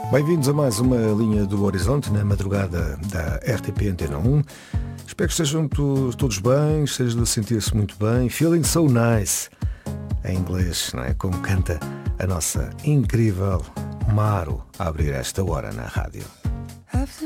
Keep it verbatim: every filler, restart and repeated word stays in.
Bem-vindos a mais uma Linha do Horizonte na madrugada da R T P Antena um. Espero que estejam to- todos bem, estejam a sentir-se muito bem. Feeling so nice. Em inglês, não é? Como canta a nossa incrível Maro a abrir esta hora na rádio.